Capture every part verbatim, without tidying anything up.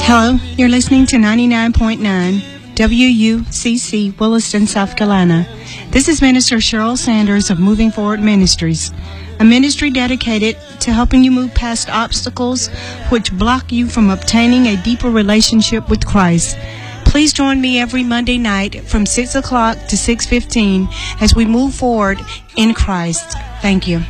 Hello, you're listening to ninety-nine point nine W U C C, Williston, South Carolina. This is Minister Cheryl Sanders of Moving Forward Ministries, a ministry dedicated to helping you move past obstacles which block you from obtaining a deeper relationship with Christ. Please join me every Monday night from six o'clock to six fifteen as we move forward in Christ. Thank you.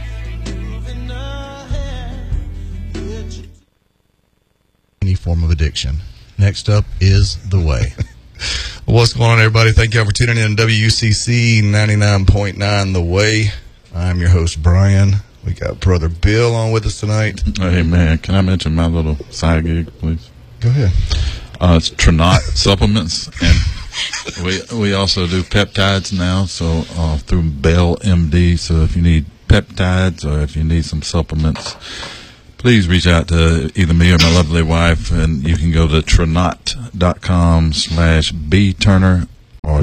Any form of addiction. Next up is The Way. What's going on, everybody? Thank y'all for tuning in to W U C C ninety-nine point nine The Way. I'm your host, Brian. We got Brother Bill on with us tonight. Hey, man, can I mention my little side gig, please? Go ahead. Uh, it's Trinot Supplements, and we we also do peptides now, so uh, through Bell M D. So if you need peptides or if you need some supplements, please reach out to either me or my lovely wife, and you can go to trinot.com slash bturner or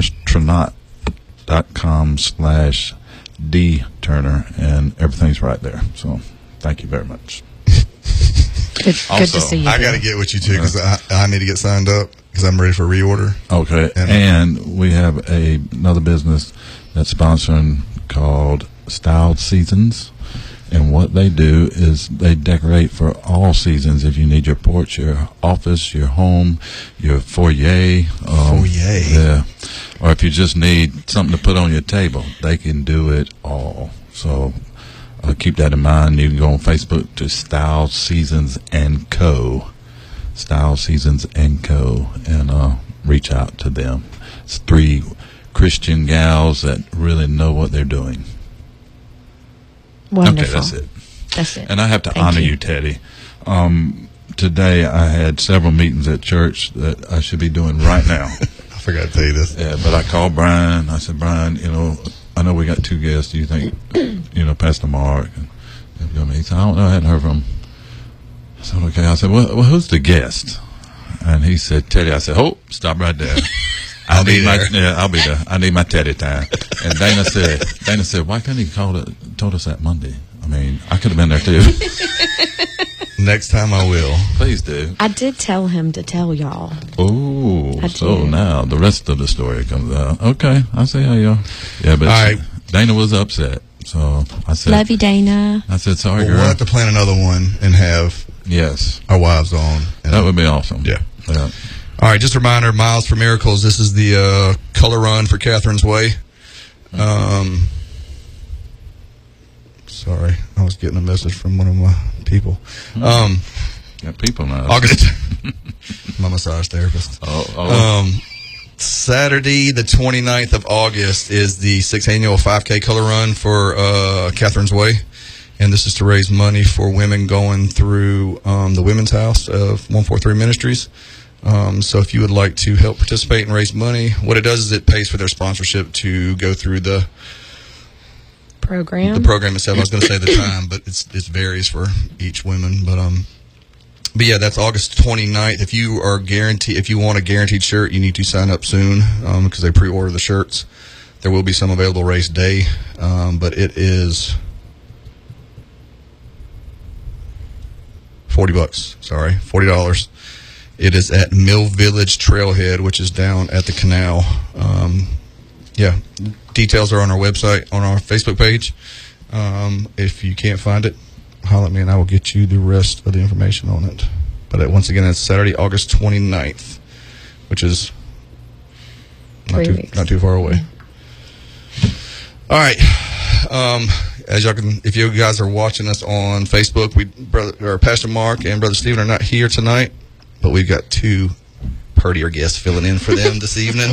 trinot.com slash dturner, and everything's right there. So thank you very much. Good, also, good to see you. I got to get with you, too, because I, I need to get signed up because I'm ready for reorder. Okay, and, and we have a, another business that's sponsoring called Styled Seasons. And what they do is they decorate for all seasons. If you need your porch, your office, your home, your foyer. Um, Foyer. Yeah. Or if you just need something to put on your table, they can do it all. So uh, keep that in mind. You can go on Facebook to Style Seasons and Co. Style Seasons and Co. And uh, reach out to them. It's three Christian gals that really know what they're doing. Wonderful. Okay, that's it. That's it. And I have to Thank honor you, you, Teddy. Um, today I had several meetings at church that I should be doing right now. I forgot to tell you this. Yeah, but I called Brian. I said, Brian, you know, I know we got two guests. Do you think, you know, Pastor Mark? And he said, I don't know. I hadn't heard from him. I said, okay. I said, well, well who's the guest? And he said, Teddy. I said, oh, stop right there. I'll be need there. My, yeah, I'll be there. I need my Teddy time. And Dana said, Dana said, why couldn't he call it, told us that Monday? I mean, I could have been there too. Next time I will. Please do. I did tell him to tell y'all. Oh, I so did. now the rest of the story comes out. Okay, I see how you are. Yeah, but All right. Dana was upset. So I said, Love you, Dana. I said, sorry, Well, girl. we'll have to plan another one and have Yes, our wives on. And that would be awesome. Yeah. Yeah. All right, just a reminder, Miles for Miracles. This is the uh, color run for Catherine's Way. Um, sorry, I was getting a message from one of my people. Um, Got people now. August, my massage therapist. Oh, oh. Um, Saturday, the twenty-ninth of August, is the sixth annual five K color run for uh, Catherine's Way. And this is to raise money for women going through um, the Women's House of one forty-three Ministries. Um, so if you would like to help participate and raise money, what it does is it pays for their sponsorship to go through the Program. the program itself. I was going to say the time, but it's it varies for each woman. But um, but yeah, that's August twenty-ninth. If you are guaranteed, if you want a guaranteed shirt, you need to sign up soon um, because they pre-order the shirts. There will be some available race day, um, but it is forty bucks. Sorry, forty dollars. It is at Mill Village Trailhead, which is down at the canal. Um, yeah, details are on our website, on our Facebook page. Um, if you can't find it, holler at me and I will get you the rest of the information on it. But uh, once again, it's Saturday, August twenty-ninth, which is not Three too, weeks. not too far away. All right. Um, as y'all can, if you guys are watching us on Facebook, we brother, or Pastor Mark and Brother Stephen are not here tonight, but we've got two purtier guests filling in for them this evening.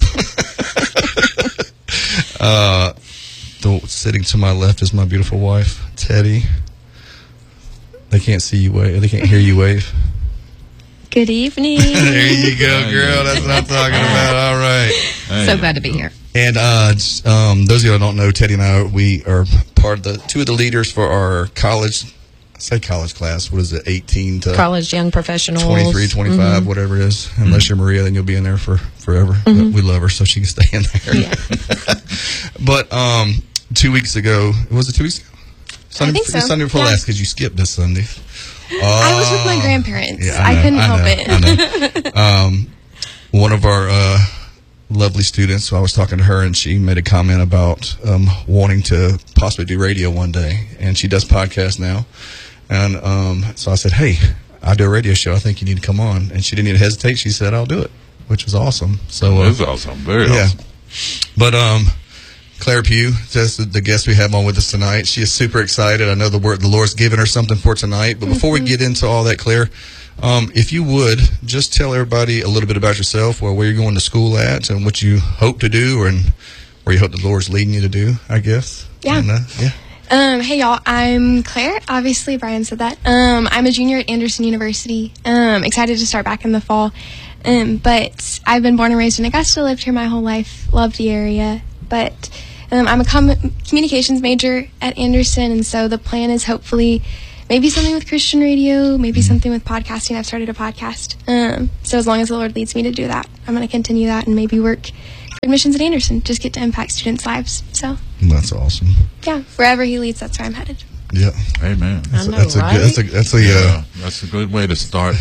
uh, the, sitting to my left is my beautiful wife, Teddy. They can't see you wave. They can't hear you wave. Good evening. There you go, girl. That's what I'm talking about. All right. Hey. So glad to be here. And uh, just, um, those of you who don't know, Teddy and I, we are part of the two of the leaders for our college. I say college class. What is it? eighteen to College young professionals. twenty-three, twenty-five, Mm-hmm. whatever it is. Unless you're Maria, then you'll be in there for forever. Mm-hmm. But we love her, so she can stay in there. Yeah. But um, two weeks ago, was it two weeks ago? Sunday, think so. Sunday before Yeah. last, because you skipped this Sunday. I was with my grandparents. Yeah, I, know, couldn't I help know, it. I know. Um, one of our uh, lovely students, so I was talking to her, and she made a comment about um, wanting to possibly do radio one day, and she does podcasts now. And um, so I said, hey, I do a radio show. I think you need to come on. And she didn't even hesitate. She said, I'll do it, which was awesome. So uh, That's awesome. Very yeah. awesome. But um, Claire Pugh, that's the, the guest we have on with us tonight. She is super excited. I know the word the Lord's given her something for tonight. But before Mm-hmm. we get into all that, Claire, um, if you would just tell everybody a little bit about yourself, well, where you're going to school at, and what you hope to do, and where you hope the Lord's leading you to do, I guess. Yeah. And, uh, yeah. Um, hey y'all, I'm Claire. Obviously, Brian said that. Um, I'm a junior at Anderson University. Um, excited to start back in the fall. Um, but I've been born and raised in Augusta, lived here my whole life, loved the area. But um, I'm a com- communications major at Anderson, and so the plan is hopefully maybe something with Christian radio, maybe something with podcasting. I've started a podcast. Um, so as long as the Lord leads me to do that, I'm going to continue that and maybe work for admissions at Anderson, just get to impact students' lives. So That's awesome. yeah, wherever he leads, that's where I'm headed. Yeah. Amen. That's, know, a, that's right? a good, that's a, that's a, Yeah, uh, that's a good way to start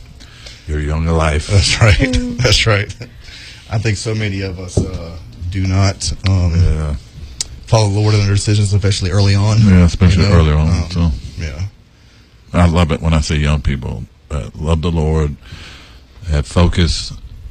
your younger life. that's right. That's right. I think so many of us uh, do not um, Yeah, follow the Lord in their decisions, especially early on. yeah, especially You know? early on. Um, so Yeah. I love it when I see young people that love the Lord, have focus.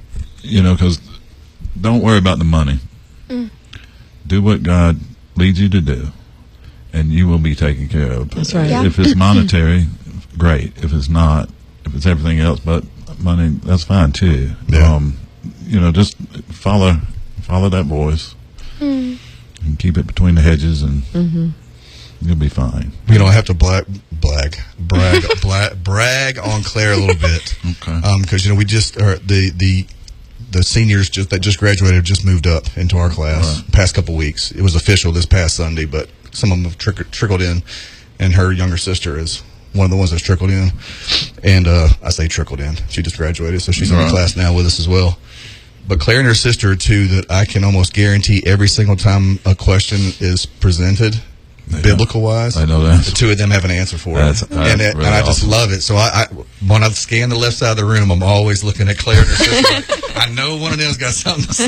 You know, because don't worry about the money. Mm. Do what God leads you to do, and you will be taken care of. That's right. Yeah. If it's monetary, great. If it's not, if it's everything else but money, that's fine too. Yeah. Um, you know, just follow follow that voice Mm. and keep it between the hedges, and Mm-hmm. you'll be fine. You know, I have to blag, blag, brag, bla brag on Claire a little bit. Okay. Because, you know, we just, or the, the, the seniors just that just graduated just moved up into our class Right. past couple weeks. It was official this past Sunday, but some of them have trick- trickled in, and her younger sister is one of the ones that's trickled in. And uh, I say trickled in. She just graduated, so she's in Right. the class now with us as well. But Claire and her sister are two that I can almost guarantee every single time a question is presented, Yeah. biblical wise, I know that. the two of them have an answer for That's- it. that's and it, really and I just awesome. love it. So I, I when I scan the left side of the room, I'm always looking at Claire and her sister. Like, I know one of them's got something to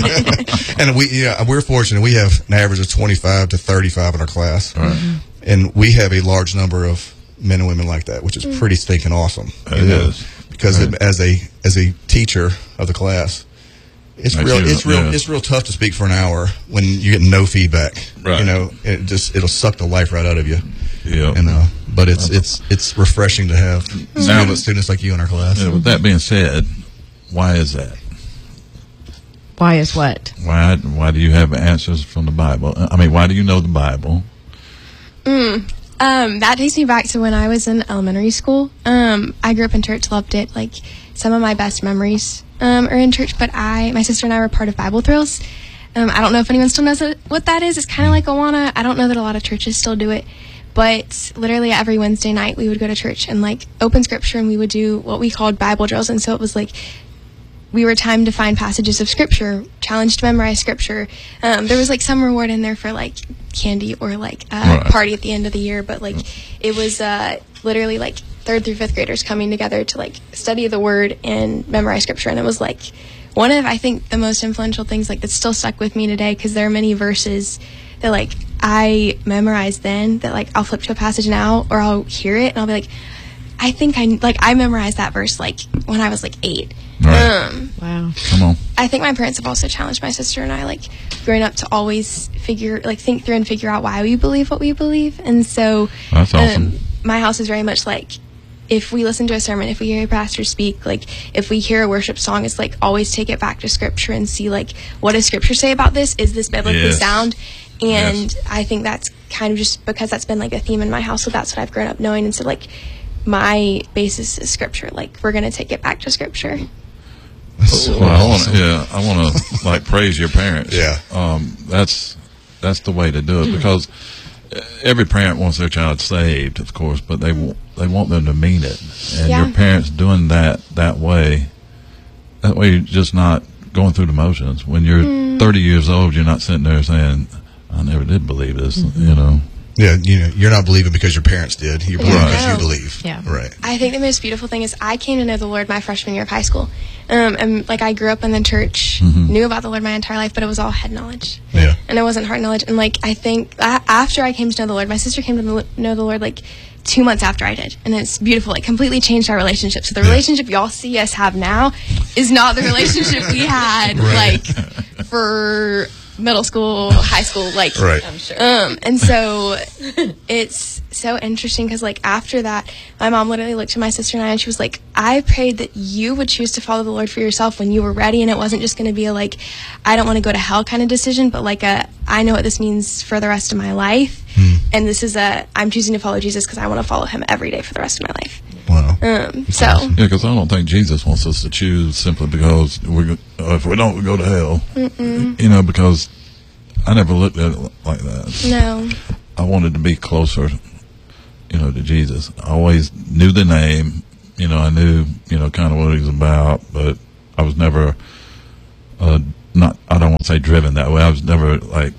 say. And we, yeah, we're fortunate. We have an average of twenty-five to thirty-five in our class, Right. and we have a large number of men and women like that, which is pretty stinking awesome. It you know? is. Because Right. it, as a as a teacher of the class, it's Makes real you- it's real yeah. it's real tough to speak for an hour when you get no feedback. Right. You know, it just it'll suck the life right out of you. Yeah. And uh, but it's it's it's refreshing to have students, students like you in our class. Yeah, with that being said, why is that? Why is what? Why why do you have answers from the Bible? I mean, why do you know the Bible? Mm. Um, that takes me back to when I was in elementary school. Um, I grew up in church, loved it. Like, some of my best memories um, are in church, but I, my sister and I were part of Bible Thrills. Um, I don't know if anyone still knows what that is. It's kind of like Awana. I don't know that a lot of churches still do it. But literally every Wednesday night we would go to church and, like, open scripture, and we would do what we called Bible drills. And so it was like we were timed to find passages of scripture, challenged to memorize scripture. Um, there was, like, some reward in there for, like, candy or, like, a Right. party at the end of the year. But, like, it was uh, literally, like, third through fifth graders coming together to, like, study the word and memorize scripture. And it was, like, one of, I think, the most influential things, like, that still stuck with me today, because there are many verses that, like, I memorized then that, like, I'll flip to a passage now, or I'll hear it and I'll be like, I think I, like, I memorized that verse, like, when I was, like, eight. Right. Um, Wow. Come on. I think my parents have also challenged my sister and I, like, growing up to always figure, like, think through and figure out why we believe what we believe. And so, That's awesome. um, my house is very much like, if we listen to a sermon, if we hear a pastor speak, like, if we hear a worship song, it's like, always take it back to scripture and see, like, what does scripture say about this? Is this biblically Yes. sound? And Yes. I think that's kind of just because that's been, like, a theme in my house, so that's what I've grown up knowing. And so, like, my basis is scripture. Like, we're going to take it back to scripture. So Well, I want awesome. to, yeah, I want to like praise your parents. Yeah. Um, that's that's the way to do it, because every parent wants their child saved, of course, but they want they want them to mean it. And Yeah. your parents doing that that way, that way you're just not going through the motions. When you're thirty years old, you're not sitting there saying, "I never did believe this," you know. Yeah, you know, you're not believing because your parents did. You're believing Yeah. because you No. believe. Yeah. Right. I think the most beautiful thing is I came to know the Lord my freshman year of high school. Um, and like I grew up in the church, Mhm. knew about the Lord my entire life, but it was all head knowledge. Yeah. And it wasn't heart knowledge. And like I think a- after I came to know the Lord, my sister came to the- know the Lord like two months after I did, and it's beautiful. It completely changed our relationship. So the Yeah. relationship y'all see us have now is not the relationship we had Right. like for middle school, high school, like Right. I'm sure. um, and so it's so interesting because, like, after that, my mom literally looked to my sister and I and she was like, I prayed that you would choose to follow the Lord for yourself when you were ready. And it wasn't just going to be a, like, I don't want to go to hell kind of decision, but like a, I know what this means for the rest of my life. And this is a, I'm choosing to follow Jesus because I want to follow him every day for the rest of my life. Wow. Um, so, Yeah, because I don't think Jesus wants us to choose simply because we, uh, if we don't, we go to hell. mm-mm, You know, because I never looked at it like that. no. I wanted to be closer, you know, to Jesus. I always knew the name. You know, I knew, you know, kind of what he was about, but I was never, uh, not, I don't want to say driven that way. I was never like,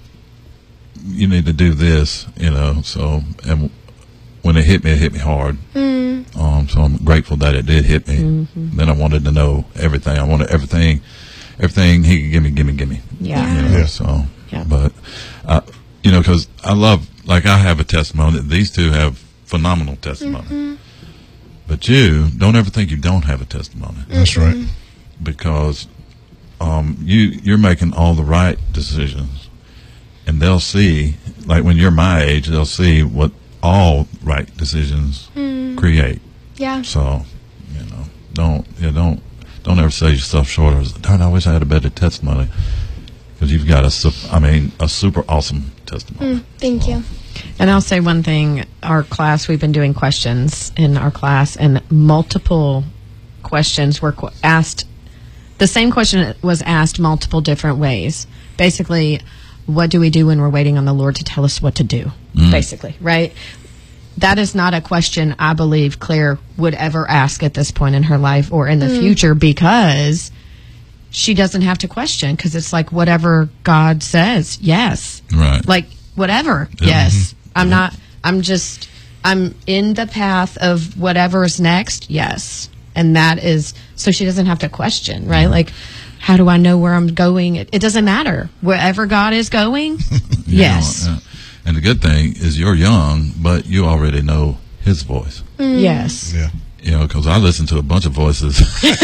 you need to do this, you know, so, and when it hit me, it hit me hard. Mm, Um, so I'm grateful that it did hit me. Then I wanted to know everything. I wanted everything, everything he could give me, give me, give me. Yeah. You know, Yeah. so, Yeah. but, uh, you know, because I love, like, I have a testimony. These two have phenomenal testimony. But you, don't ever think you don't have a testimony, That's right. because um, you, you're making all the right decisions. And they'll see, like, when you're my age, they'll see what all right decisions create. yeah. So, you know, don't, yeah, don't, don't ever sell yourself short. Or, darn, I wish I had a better testimony. Because you've got a, sup- I mean, a super awesome testimony. Mm, thank So, you. And I'll say one thing. Our class, we've been doing questions in our class, and multiple questions were qu- asked. The same question was asked multiple different ways. Basically, what do we do when we're waiting on the Lord to tell us what to do? Mm. Basically, right? That is not a question I believe Claire would ever ask at this point in her life or in the future, because she doesn't have to question, because it's like whatever God says, yes. Right. Like whatever, Yeah. yes. I'm not, I'm just, I'm in the path of whatever's next, yes. And that is, so she doesn't have to question, right? Like, how do I know where I'm going? It, it doesn't matter. Wherever God is going, You yes. know, uh, and the good thing is you're young, but you already know his voice. Yes. Yeah. You know, because I listen to a bunch of voices.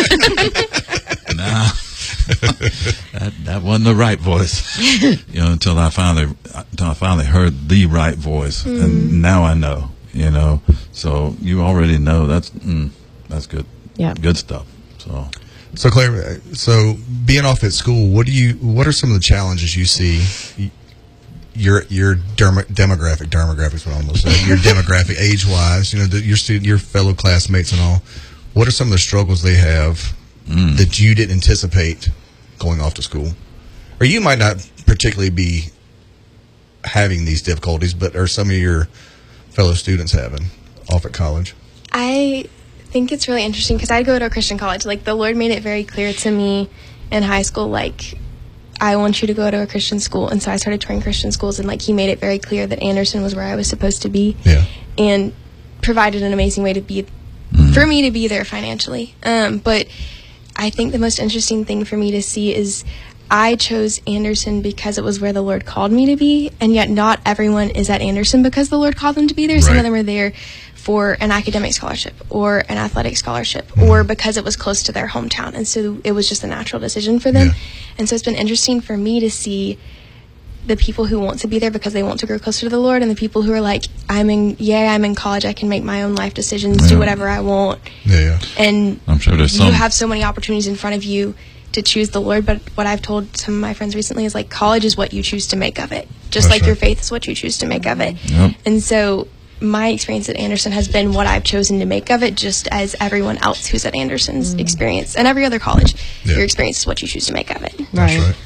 nah, that that wasn't the right voice. You know, until I finally until I finally heard the right voice, and now I know. You know, so you already know that's mm, that's good. Yeah. Good stuff. So So Claire, so being off at school, what do you? What are some of the challenges you see? Your your derma, demographic, demographics, what I almost said. Your demographic, age wise, you know, the, your student, your fellow classmates, and all. What are some of the struggles they have mm, that you didn't anticipate going off to school, or you might not particularly be having these difficulties, but are some of your fellow students having off at college? I think it's really interesting because I go to a Christian college. Like, the Lord made it very clear to me in high school, like, I want you to go to a Christian school. And so I started touring Christian schools, and like, he made it very clear that Anderson was where I was supposed to be, Yeah. and provided an amazing way to be, for me to be there financially. Um, but I think the most interesting thing for me to see is I chose Anderson because it was where the Lord called me to be, and yet not everyone is at Anderson because the Lord called them to be there. Some Right. of them are there for an academic scholarship or an athletic scholarship, or because it was close to their hometown, and so it was just a natural decision for them. Yeah. And so it's been interesting for me to see the people who want to be there because they want to grow closer to the Lord, and the people who are like, I'm in, yeah, I'm in college, I can make my own life decisions, do Yeah. whatever I want, Yeah, yeah. and I'm sure there's you some. have so many opportunities in front of you to choose the Lord. But what I've told some of my friends recently is, like, college is what you choose to make of it, just That's like your right. faith is what you choose to make of it. Yep. And so my experience at Anderson has been what I've chosen to make of it, just as everyone else who's at Anderson's experience, and every other college, Yeah. your experience is what you choose to make of it. That's right.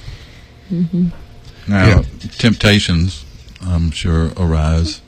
Now, Yeah. temptations, I'm sure, arise.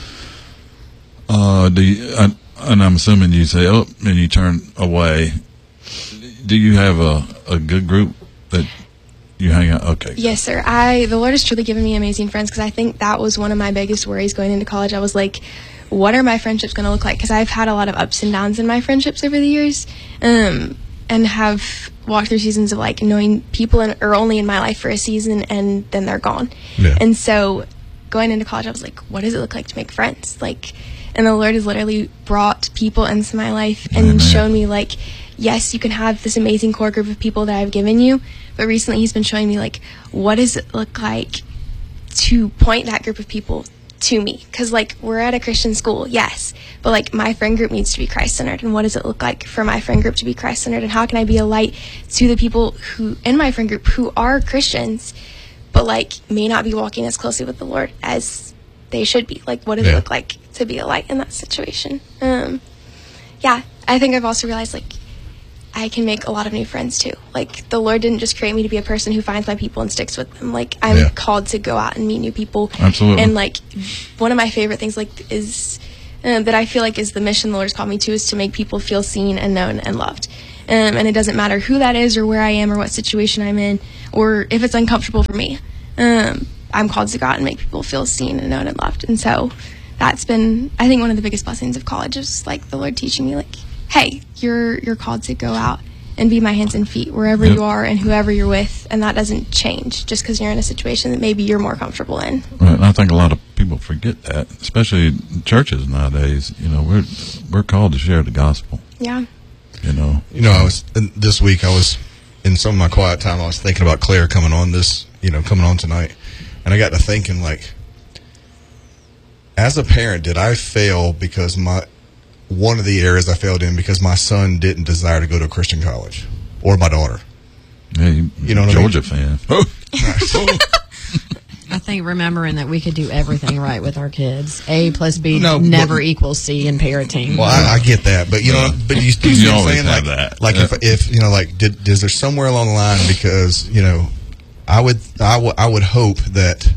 Uh, do you, uh, and I'm assuming you say, oh, and you turn away. Do you have a, a good group that You hang out? Okay. Yes, sir. I the Lord has truly given me amazing friends, because I think that was one of my biggest worries going into college. I was like, what are my friendships going to look like? Because I've had a lot of ups and downs in my friendships over the years, um, and have walked through seasons of like knowing people in, are only in my life for a season and then they're gone. Yeah. And so going into college, I was like, what does it look like to make friends? Like, and the Lord has literally brought people into my life and Amen. shown me like, yes, you can have this amazing core group of people that I've given you, but recently he's been showing me like, what does it look like to point that group of people to me? Because like, we're at a Christian school, yes, but like my friend group needs to be Christ-centered, and what does it look like for my friend group to be Christ-centered, and how can I be a light to the people who in my friend group who are Christians but like may not be walking as closely with the Lord as they should be? Like, what does Yeah. it look like to be a light in that situation? Um yeah, I think I've also realized like I can make a lot of new friends too. Like, the Lord didn't just create me to be a person who finds my people and sticks with them. Like, I'm Yeah. called to go out and meet new people. Absolutely. And like, one of my favorite things like is um, that I feel like is the mission the Lord's called me to, is to make people feel seen and known and loved. Um, and it doesn't matter who that is or where I am or what situation I'm in or if it's uncomfortable for me. Um, I'm called to go out and make people feel seen and known and loved. And so that's been, I think, one of the biggest blessings of college, is like the Lord teaching me like, hey, you're you're called to go out and be my hands and feet wherever Yep. you are and whoever you're with, and that doesn't change just because you're in a situation that maybe you're more comfortable in. Right, and I think a lot of people forget that, especially churches nowadays. You know, we're we're called to share the gospel. Yeah. You know, You know, I was in- this week. I was in some of my quiet time. I was thinking about Claire coming on this, you know, coming on tonight, and I got to thinking, like, as a parent, did I fail because my one of the areas I failed in because my son didn't desire to go to a Christian college, or my daughter? yeah, you, You know what I mean? Georgia fan. I think remembering that we could do everything right with our kids. A plus B No, but- never equals C in parenting. Well, I, I get that, but you know, but you, you, see You what I'm always saying? have like, that. like Yeah. if if you know, like, did is there somewhere along the line, because you know, I would I would I would hope that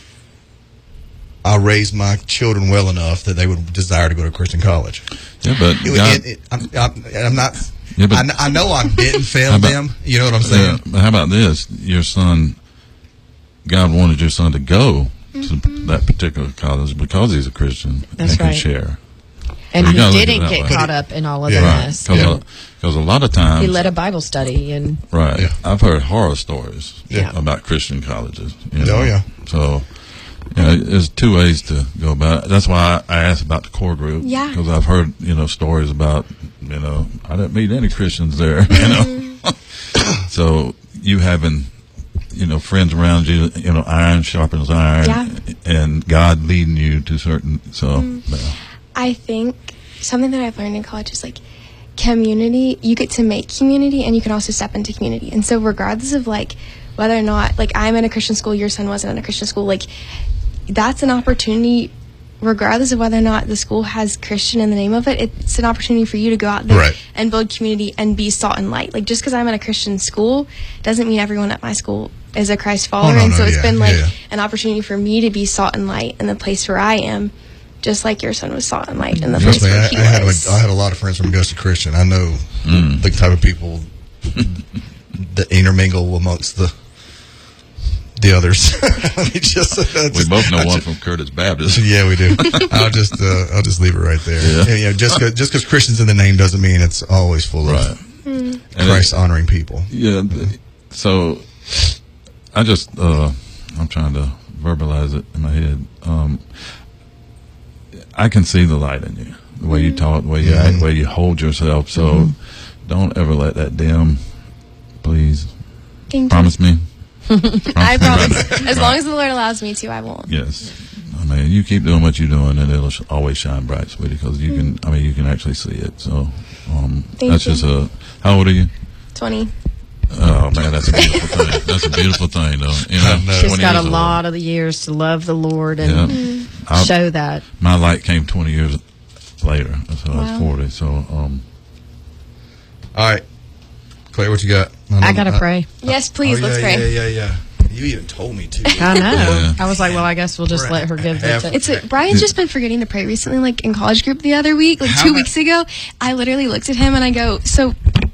I raised my children well enough that they would desire to go to Christian college. Yeah, but It- God, it- it- I'm, I'm, I'm not. Yeah, but- I, kn- I know I didn't fail How about- them. You know what I'm saying? yeah, but how about this? Your son, God wanted your son to go to that particular college because he's a Christian That's and can right. share. and You he gotta look at it didn't that get way. caught up in all of Yeah. the Right. mess. Because Yeah. a, lot of times, He led a Bible study, and right? Yeah. I've heard horror stories Yeah. about Christian colleges. You Oh, know? yeah. So, you know, there's two ways to go about it. That's why I, I asked about the core group. Yeah. Because I've heard, you know, stories about, you know, I didn't meet any Christians there. You know, so you having, you know, friends around you, you know, iron sharpens iron, Yeah. and God leading you to certain. So, yeah. I think something that I've learned in college is like community. You get to make community, and you can also step into community. And so regardless of like whether or not, like, I'm in a Christian school, your son wasn't in a Christian school, like, that's an opportunity, regardless of whether or not the school has Christian in the name of it. It's an opportunity for you to go out there Right. and build community and be salt and light. Like, just because I'm in a Christian school doesn't mean everyone at my school is a Christ follower. Oh, no, and no, so it's yeah, been like yeah, yeah. an opportunity for me to be salt and light in the place where I am, just like your son was salt and light in the Trust place me, where I, he I had was. a, I had a lot of friends from Augusta Christian. I know Mm. the type of people that intermingle amongst the the others. Let me just, uh, we just- both know I one ju- from Curtis Baptist. Yeah, we do. I'll just uh, I'll just leave it right there. Yeah. And, you know, just cause, just because Christian's in the name doesn't mean it's always full Right. of And it- Christ honoring people. Yeah. th- So I just uh, I'm trying to verbalize it in my head. Um, I can see the light in you, the way you talk, the way you act, the way you hold yourself. So don't ever let that dim. Please Thank you. promise me. I me promise. right now. As Right. long as the Lord allows me to, I won't. Yes. I mean, you keep doing what you're doing, and it'll sh- always shine bright, sweetie. Because you can. I mean, you can actually see it. So um, Thank that's you. just a. How old are you? twenty. Oh man, that's a beautiful thing. That's a beautiful thing, though. You know, I know. she's twenty got a years old. lot of the years to love the Lord and Yeah. I- show that. my light came twenty years later. So I was Wow. forty. So um, All right, Claire, what you got? I gotta pray. Yes, please, Oh, let's yeah, pray. Yeah, yeah, yeah. You even told me to. I know. Yeah. I was like, well, I guess we'll just We're let her give half- the. It's a, Brian's just been forgetting to pray recently, like in college group the other week, like How two about- weeks ago. I literally looked at him and I go, so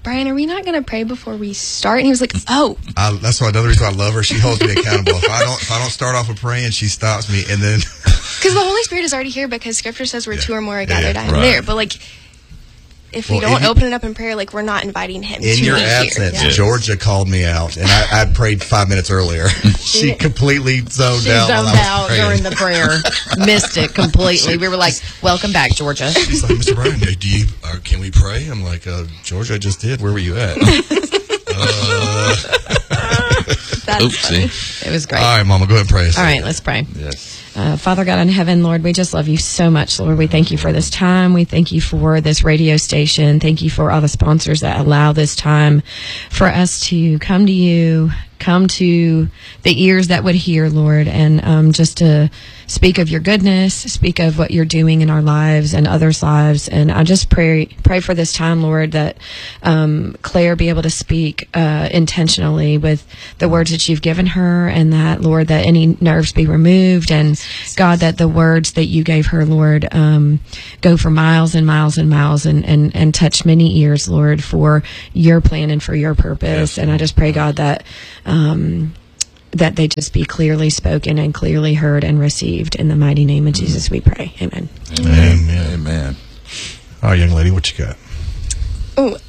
Brian, are we not going to pray before we start? And he was like, oh. I, that's why another reason I love her. She holds me accountable. If I don't, if I don't start off with praying, she stops me, and then because the Holy Spirit is already here, because Scripture says where yeah. two or more are gathered, yeah, yeah. I am right. there. But like, if we well, don't open it up in prayer, like we're not inviting him. In to your be absence, here. Georgia called me out, and I, I prayed five minutes earlier. She completely zoned she out. She zoned out during the prayer, missed it completely. We were like, "Welcome back, Georgia." She's like, "Mister Brian, do you? Uh, can we pray?" I'm like, uh, "Georgia, I just did. Where were you at?" uh, That's Oopsie. Funny. It was great. All right, Mama, go ahead and pray us. All right, let's pray. Yes. Uh, Father God in heaven, Lord, we just love you so much, Lord. We thank you for this time. We thank you for this radio station. Thank you for all the sponsors that allow this time for us to come to you, come to the ears that would hear, Lord, and um, just to speak of your goodness, speak of what you're doing in our lives and others' lives. And I just pray pray for this time, Lord, that um, Claire be able to speak uh, intentionally with the words that you've given her, and that, Lord, that any nerves be removed, and God, that the words that you gave her, Lord, um, go for miles and miles and miles and, and, and touch many ears, Lord, for your plan and for your purpose. Yes. And I just pray, God, that um, that they just be clearly spoken and clearly heard and received. In the mighty name of Jesus we pray. Amen. Amen. Amen. Amen. All right, young lady, what you got? Oh, um,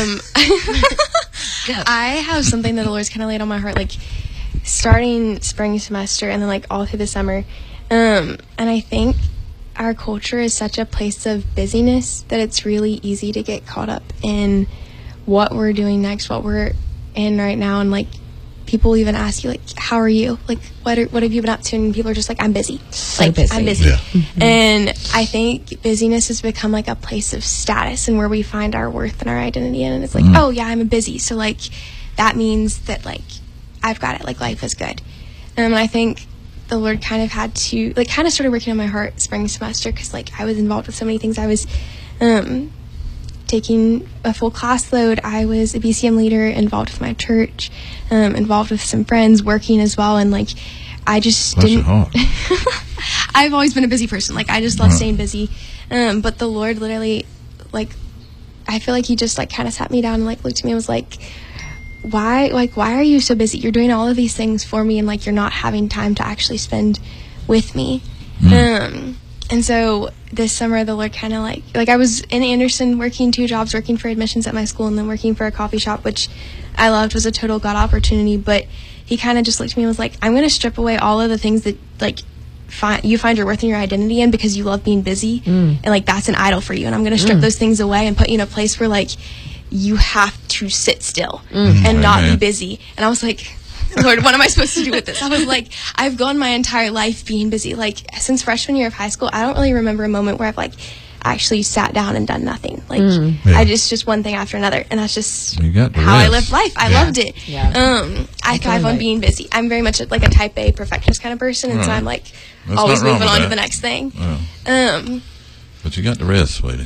I have something that the Lord's kind of laid on my heart, like starting spring semester and then like all through the summer. Um, and I think our culture is such a place of busyness that it's really easy to get caught up in what we're doing next, what we're in right now. And like, people even ask you, like, how are you? Like, what are, what have you been up to? And people are just like, I'm busy. So like, busy. I'm busy. Yeah. Mm-hmm. And I think busyness has become like a place of status and where we find our worth and our identity in. And it's like, mm. oh, yeah, I'm busy. So, like, that means that, like, I've got it. Like, life is good. And I think the Lord kind of had to, like, kind of started working on my heart spring semester because, like, I was involved with so many things. I was um, taking a full class load. I was a B C M leader, involved with my church, um, involved with some friends, working as well. And, like, I just Bless didn't. your heart. I've always been a busy person. Like, I just love uh-huh. staying busy. Um, but the Lord literally, like, I feel like he just, like, kind of sat me down and, like, looked at me and was like, why, like, why are you so busy? You're doing all of these things for me, and, like, you're not having time to actually spend with me. Mm. Um, and so this summer, the Lord kind of, like, like, I was in Anderson working two jobs, working for admissions at my school and then working for a coffee shop, which I loved, was a total God opportunity. But he kind of just looked at me and was like, I'm going to strip away all of the things that, like, Find, you find your worth and your identity in because you love being busy, mm. and, like, that's an idol for you. And I'm going to strip mm. those things away and put you in a place where, like, you have to sit still mm. and not be busy. And I was like, Lord, what am I supposed to do with this? I was like, I've gone my entire life being busy. Like, since freshman year of high school, I don't really remember a moment where I've, like, actually sat down and done nothing. Like, mm. yeah. I just, just one thing after another. And that's just how rest. I lived life. I yeah. loved it. Yeah. Um, I thrive on being busy. I'm very much like a type A perfectionist kind of person. And right. so I'm, like, That's always moving on that. to the next thing. Yeah. Um, but you got the rest, sweetie.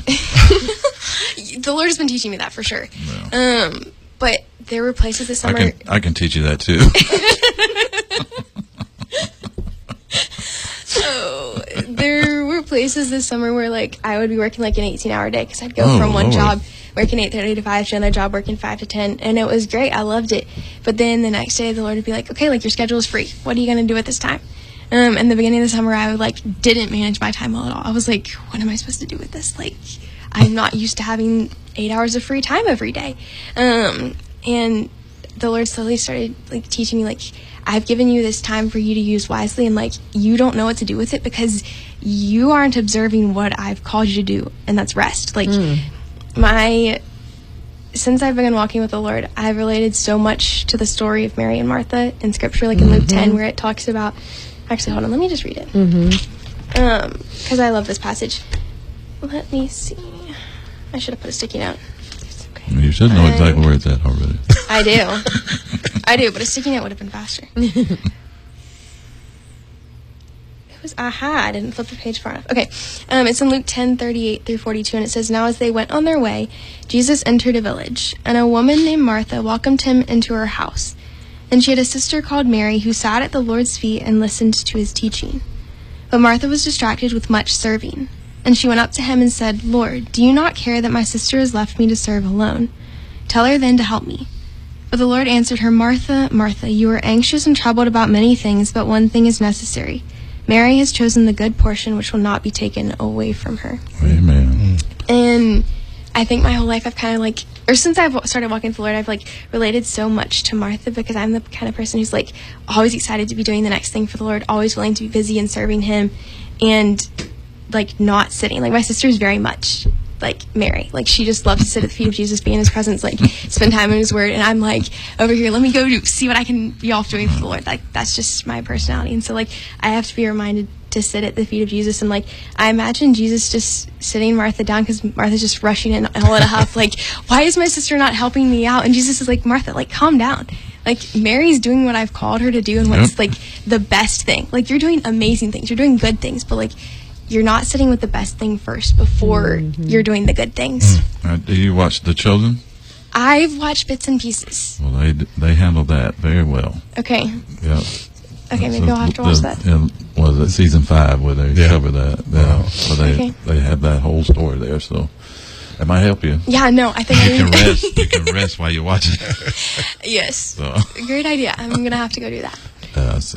The Lord has been teaching me that for sure. Yeah. Um, but there were places this summer. I can, I can teach you that too. So there were places this summer where, like, I would be working like an eighteen hour day because I'd go oh, from one Lord. job working eight thirty to five to another job working five to ten, and it was great. I loved it. But then the next day, the Lord would be like, okay, like, your schedule is free. What are you going to do at this time? Um, in the beginning of the summer, I would, like, didn't manage my time well at all. I was like, what am I supposed to do with this? Like, I'm not used to having eight hours of free time every day. Um, and the Lord slowly started, like, teaching me, like, I've given you this time for you to use wisely, and, like, you don't know what to do with it because you aren't observing what I've called you to do, and that's rest. Like, mm. my, since I've been walking with the Lord, I've related so much to the story of Mary and Martha in Scripture, like in mm-hmm. Luke ten, where it talks about, actually, hold on, let me just read it. Mm-hmm. Um, because I love this passage. Let me see. I should have put a sticky note. Okay. You should know I, exactly where it's at already. I do. I do, but a sticky note would have been faster. It was, aha, I didn't flip the page far enough. Okay, um, it's in Luke ten, thirty-eight through forty-two, and it says, Now as they went on their way, Jesus entered a village, and a woman named Martha welcomed him into her house. And she had a sister called Mary who sat at the Lord's feet and listened to his teaching. But Martha was distracted with much serving. And she went up to him and said, Lord, do you not care that my sister has left me to serve alone? Tell her then to help me." But the Lord answered her, "Martha, Martha, you are anxious and troubled about many things, but one thing is necessary. Mary has chosen the good portion, which will not be taken away from her." Amen. And I think my whole life I've kind of like, or since I've started walking with the Lord, I've like related so much to Martha, because I'm the kind of person who's like always excited to be doing the next thing for the Lord, always willing to be busy and serving Him, and like not sitting. Like my sister is very much like Mary. Like she just loves to sit at the feet of Jesus, be in His presence, like spend time in His Word. And I'm like over here, let me go do, see what I can be off doing for the Lord. Like that's just my personality. And so like I have to be reminded to sit at the feet of Jesus. And like I imagine Jesus just sitting Martha down, because Martha's just rushing in all in a huff, like, why is my sister not helping me out? And Jesus is like, Martha, like calm down. Like Mary's doing what I've called her to do, and what's Yep. like the best thing. Like you're doing amazing things, you're doing good things, but like you're not sitting with the best thing first before Mm-hmm. you're doing the good things. Uh, do you watch The Chosen? I've watched bits and pieces. Well, they they handle that very well. Okay. Yeah. Okay, maybe So I'll have to watch the- that. yeah, was it season five where they Yeah. cover that? Yeah. So they Okay. they have that whole story there. So that might help you. Yeah, no, I think I You can need rest. You can rest while you watch it. Yes. So Great idea. I'm going to have to go do that. uh,